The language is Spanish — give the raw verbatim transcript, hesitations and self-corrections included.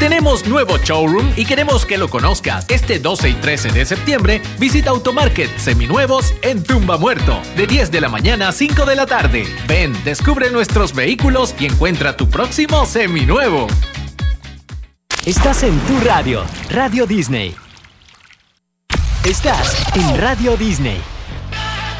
Tenemos nuevo showroom y queremos que lo conozcas. Este doce y trece de septiembre, visita Automarket Seminuevos en Tumba Muerto, de diez de la mañana a cinco de la tarde. Ven, descubre nuestros vehículos y encuentra tu próximo seminuevo. Estás en tu radio, Radio Disney. Estás en Radio Disney.